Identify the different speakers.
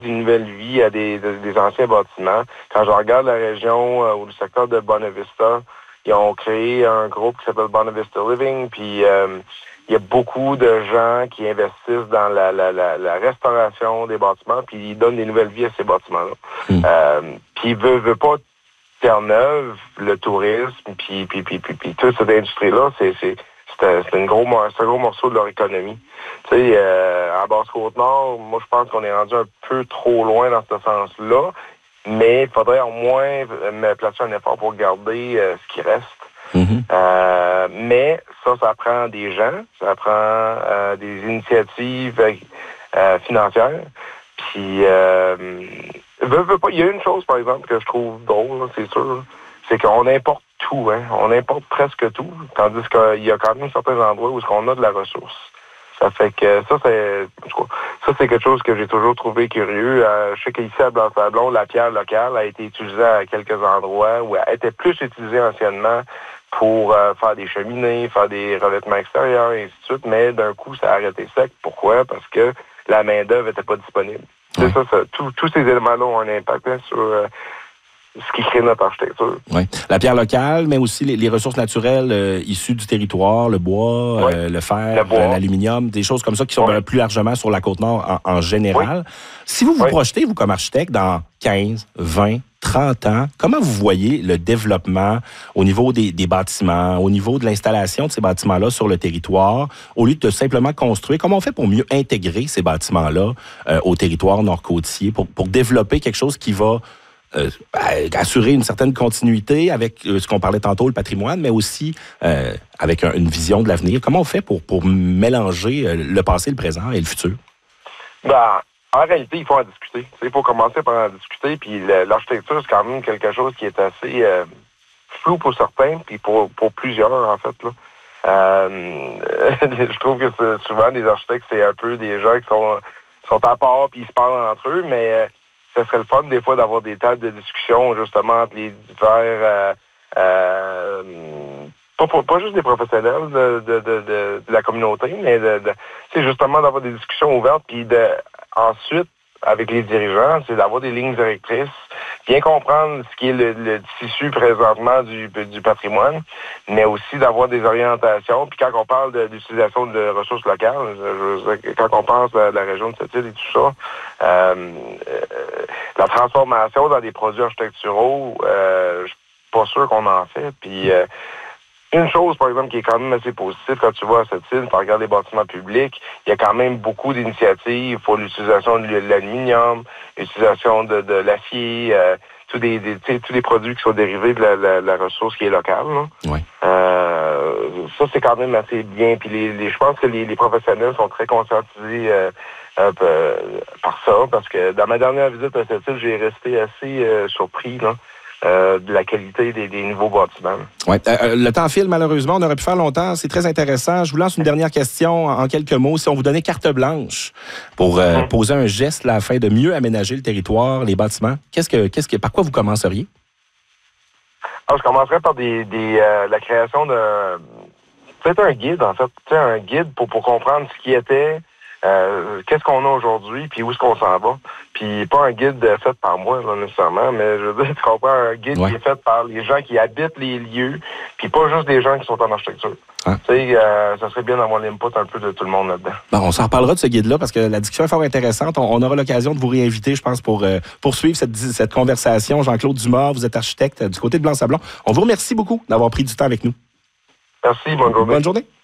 Speaker 1: une nouvelle vie à des anciens bâtiments. Quand je regarde la région ou le secteur de Bonavista, ils ont créé un groupe qui s'appelle Bonavista Living, puis il y a beaucoup de gens qui investissent dans la restauration des bâtiments, puis ils donnent des nouvelles vies à ces bâtiments-là. Puis ils veulent pas Terre-Neuve, le tourisme, puis toute cette industrie-là, c'est un gros morceau de leur économie. Tu sais, à Basse-Côte-Nord, moi, je pense qu'on est rendu un peu trop loin dans ce sens-là, mais il faudrait au moins placer un effort pour garder ce qui reste. Mais ça prend des gens, ça prend des initiatives financières. Puis, il y a une chose, par exemple, que je trouve drôle, c'est sûr, c'est qu'on importe tout, hein. On importe presque tout, tandis qu'il y a quand même certains endroits où on a de la ressource. Ça fait que ça, c'est quelque chose que j'ai toujours trouvé curieux. Je sais qu'ici, à Blanc-Sablon, la pierre locale a été utilisée à quelques endroits où elle était plus utilisée anciennement pour faire des cheminées, faire des revêtements extérieurs, et ainsi de suite, mais d'un coup, ça a arrêté sec. Pourquoi? Parce que la main-d'œuvre n'était pas disponible. Ouais. C'est ça, tous ces éléments-là ont un impact sur ce qui crée notre architecture.
Speaker 2: Oui. La pierre locale, mais aussi les ressources naturelles issues du territoire, le bois, le fer, l'aluminium, des choses comme ça qui sont plus largement sur la Côte-Nord en général. Oui. Si vous vous projetez, vous, comme architecte, dans 15, 20, 30 ans, comment vous voyez le développement au niveau des bâtiments, au niveau de l'installation de ces bâtiments-là sur le territoire, au lieu de simplement construire? Comment on fait pour mieux intégrer ces bâtiments-là au territoire nord-côtier, pour développer quelque chose qui va assurer une certaine continuité avec ce qu'on parlait tantôt, le patrimoine, mais aussi avec une vision de l'avenir? Comment on fait pour mélanger le passé, le présent et le futur?
Speaker 1: En réalité, il faut en discuter. Il faut commencer par en discuter, puis l'architecture, c'est quand même quelque chose qui est assez flou pour certains, puis pour plusieurs, en fait, là. Je trouve que souvent, les architectes, c'est un peu des gens qui sont à part, puis ils se parlent entre eux, mais ça serait le fun, des fois, d'avoir des tables de discussion, justement, entre les divers... pas juste des professionnels de la communauté, mais c'est justement d'avoir des discussions ouvertes, puis ensuite, avec les dirigeants, c'est d'avoir des lignes directrices, bien comprendre ce qui est le tissu présentement du patrimoine, mais aussi d'avoir des orientations. Puis quand on parle d'utilisation de ressources locales, quand on pense à la région de Sept-Îles et tout ça, la transformation dans des produits architecturaux, je suis pas sûr qu'on en fait. Puis une chose, par exemple, qui est quand même assez positive quand tu vas à cette île, tu regardes les bâtiments publics, il y a quand même beaucoup d'initiatives pour l'utilisation de l'aluminium, l'utilisation de l'acier, tous les produits qui sont dérivés de la ressource qui est locale.
Speaker 2: Oui.
Speaker 1: Ça, c'est quand même assez bien. Puis je pense que les professionnels sont très conscientisés par ça, parce que dans ma dernière visite à cette île, j'ai resté assez surpris, là. De la qualité des nouveaux bâtiments.
Speaker 2: Oui. Le temps file, malheureusement. On aurait pu faire longtemps. C'est très intéressant. Je vous lance une dernière question en quelques mots. Si on vous donnait carte blanche pour poser un geste là, afin de mieux aménager le territoire, les bâtiments, par quoi vous commenceriez?
Speaker 1: Alors, je commencerais par la création de... Peut-être un guide, en fait. Un guide pour comprendre ce qui était... qu'est-ce qu'on a aujourd'hui, puis où est-ce qu'on s'en va. Puis pas un guide fait par moi, là, nécessairement, mais je veux dire, tu comprends, un guide qui est fait par les gens qui habitent les lieux, puis pas juste des gens qui sont en architecture. Tu sais, ça serait bien d'avoir l'input un peu de tout le monde là-dedans.
Speaker 2: Bon, on s'en reparlera de ce guide-là, parce que la discussion est fort intéressante. On aura l'occasion de vous réinviter, je pense, pour poursuivre cette conversation. Jean-Claude Dumas, vous êtes architecte du côté de Blanc-Sablon. On vous remercie beaucoup d'avoir pris du temps avec nous.
Speaker 1: Merci, bonne journée.
Speaker 2: Bonne journée.